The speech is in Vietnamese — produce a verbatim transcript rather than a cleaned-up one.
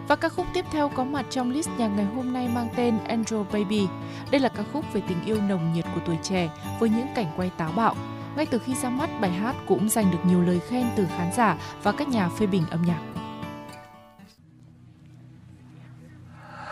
Và ca khúc tiếp theo có mặt trong list nhạc ngày hôm nay mang tên Angel Baby. Đây là ca khúc về tình yêu nồng nhiệt của tuổi trẻ với những cảnh quay táo bạo. Ngay từ khi ra mắt, bài hát cũng giành được nhiều lời khen từ khán giả và các nhà phê bình âm nhạc.